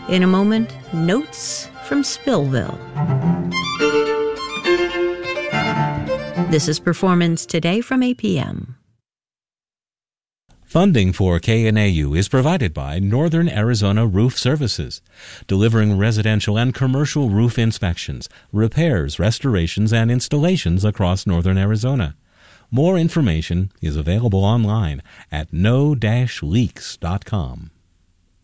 In a moment, notes from Spillville. This is Performance Today from APM. Funding for KNAU is provided by Northern Arizona Roof Services, delivering residential and commercial roof inspections, repairs, restorations, and installations across Northern Arizona. More information is available online at no-leaks.com.